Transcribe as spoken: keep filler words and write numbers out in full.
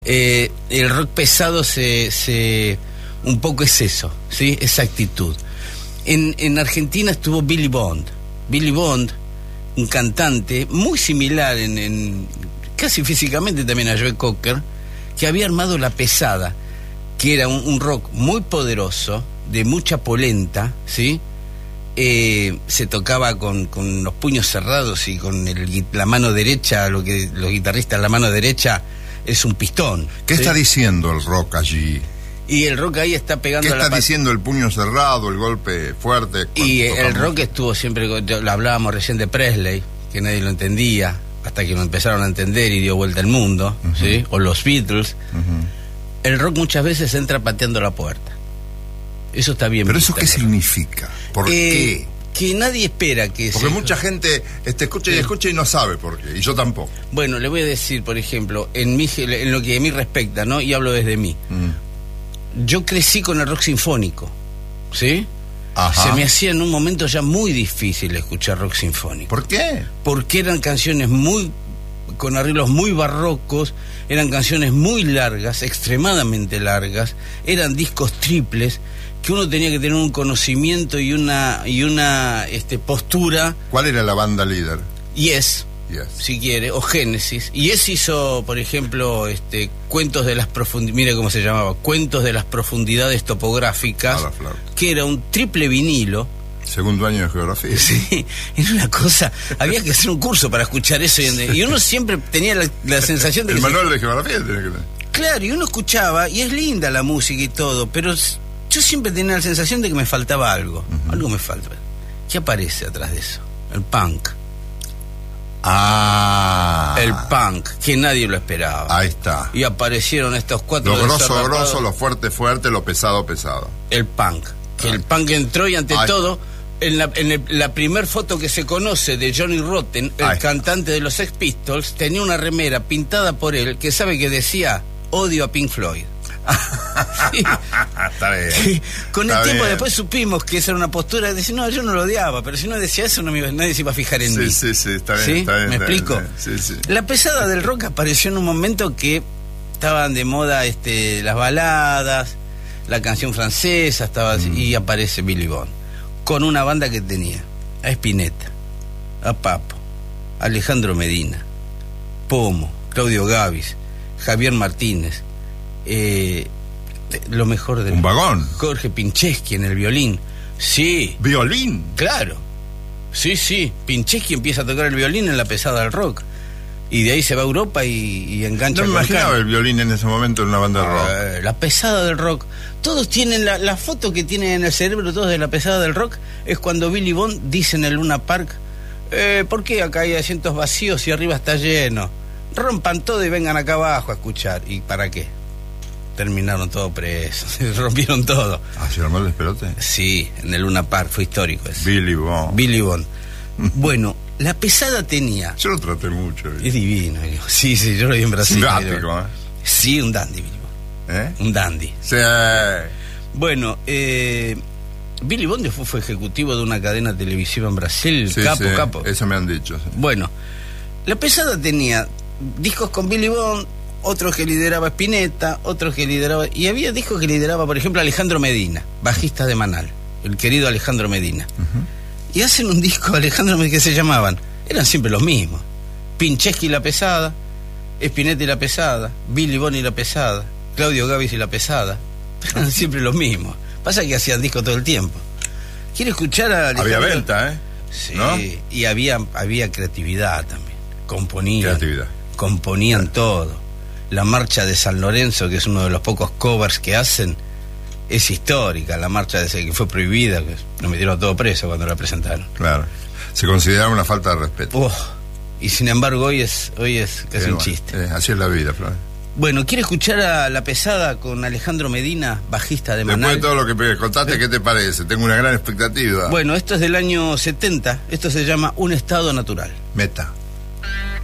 Eh, el rock pesado se, se un poco es eso, ¿sí? Esa actitud. En, en Argentina estuvo Billy Bond. Billy Bond, un cantante muy similar en, en casi físicamente también a Joe Cocker, que había armado La Pesada, que era un, un rock muy poderoso, de mucha polenta, ¿sí? Eh, se tocaba con, con los puños cerrados y con el, la mano derecha, lo que los guitarristas, la mano derecha es un pistón. ¿Qué ¿sí? está diciendo el rock allí? Y el rock ahí está pegando. ¿Qué está la diciendo el puño cerrado, el golpe fuerte? Y el rock estuvo siempre, lo hablábamos recién de Presley, que nadie lo entendía, hasta que lo empezaron a entender y dio vuelta al mundo, uh-huh. ¿sí? O los Beatles. Uh-huh. El rock muchas veces entra pateando la puerta. Eso está bien. ¿Pero eso qué significa? ¿Por eh, qué? Que nadie espera que... Porque se... mucha gente este, escucha y escucha y no sabe por qué, y yo tampoco. Bueno, le voy a decir, por ejemplo, en, mi, en lo que a mí respecta, ¿no? Y hablo desde mí. Mm. Yo crecí con el rock sinfónico, ¿sí? Ajá. Se me hacía en un momento ya muy difícil escuchar rock sinfónico. ¿Por qué? Porque eran canciones muy... con arreglos muy barrocos, eran canciones muy largas, extremadamente largas, eran discos triples, que uno tenía que tener un conocimiento y una y una este, postura. ¿Cuál era la banda líder? Yes, yes. Si quiere, o Génesis. Yes hizo, por ejemplo, este Cuentos de las profundidades, mire cómo se llamaba, Cuentos de las profundidades topográficas, claro, claro. Que era un triple vinilo. Segundo año de geografía. Sí, era una cosa, había que hacer un curso para escuchar eso, y uno siempre tenía la, la sensación de el que... manual se... de geografía tenía que tener. Claro, y uno escuchaba, y es linda la música y todo, pero yo siempre tenía la sensación de que me faltaba algo. Uh-huh. Algo me falta. ¿Qué aparece atrás de eso? El punk. Ah. El punk, que nadie lo esperaba. Ahí está. Y aparecieron estos cuatro... Lo grosso, grosso, lo fuerte, fuerte, lo pesado, pesado. El punk. Que ah. el punk entró y ante Ay. todo... En la, en el, la primer foto que se conoce de Johnny Rotten, el Ay. cantante de los Sex Pistols, tenía una remera pintada por él que sabe que decía odio a Pink Floyd. Sí. Está bien. Sí. Con Está el tiempo bien. Después supimos que esa era una postura de decir, no, yo no lo odiaba, pero si no decía eso no me iba, nadie se iba a fijar en sí, mí. Sí, sí, está bien. ¿Sí? Está bien ¿Me está explico? Bien, sí, sí. La pesada del rock apareció en un momento que estaban de moda este, las baladas, la canción francesa, estaba mm. y aparece Billy Bond. Con una banda que tenía a Spinetta, a Papo, a Alejandro Medina, Pomo, Claudio Gavis, Javier Martínez, eh, lo mejor de... Un vagón. Jorge Pincheski en el violín. Sí. ¿Violín? Claro. Sí, sí. Pincheski empieza a tocar el violín en La Pesada del Rock. Y de ahí se va a Europa y, y engancha. No me imaginaba el violín en ese momento en una banda de rock. Eh, la Pesada del Rock. Todos tienen la, la foto que tienen en el cerebro, todos de La Pesada del Rock, es cuando Billy Bond dice en el Luna Park, eh, ¿por qué acá hay asientos vacíos y arriba está lleno? Rompan todo y vengan acá abajo a escuchar. ¿Y para qué? Terminaron todos presos, rompieron todo. ¿Ah, se armó el despelote? Sí, en el Luna Park, fue histórico eso. Billy Bond. Billy Bond. Bueno, La Pesada tenía... Yo lo traté mucho. ¿eh? Es divino. Digo. Sí, sí, yo lo vi en Brasil. Simpático, ¿eh? Sí, un dandy, Billy Bond. ¿Eh? Un dandy. Sí. Bueno, eh, Billy Bond fue, fue ejecutivo de una cadena televisiva en Brasil, sí, capo, sí, capo. Eso me han dicho. Sí. Bueno, La Pesada tenía discos con Billy Bond, otros que lideraba Spinetta, otros que lideraba... Y había discos que lideraba, por ejemplo, Alejandro Medina, bajista de Manal, el querido Alejandro Medina. Uh-huh. Y hacen un disco, Alejandro Medina, que se llamaban, eran siempre los mismos. Pincheski y La Pesada, Spinetta y La Pesada, Billy Bond y La Pesada, Claudio Gavis y La Pesada. Eran siempre los mismos. Pasa que hacían disco todo el tiempo. ¿Quiere escuchar a Alejandro? Había venta, ¿eh? Sí, ¿no? Y había, había creatividad también. Componían. Creatividad. Componían sí. todo. La marcha de San Lorenzo, que es uno de los pocos covers que hacen, es histórica. La marcha de ese que fue prohibida, que nos metieron todo preso cuando la presentaron. Claro. Se consideraba una falta de respeto. Oh, y sin embargo hoy es hoy es casi eh, un bueno, chiste. Eh, así es la vida, Flor. Bueno, ¿quiere escuchar a La Pesada con Alejandro Medina, bajista de Manal? Después de todo lo que contaste, ¿qué te parece? Tengo una gran expectativa. Bueno, esto es del año setenta. Esto se llama Un Estado Natural. Meta.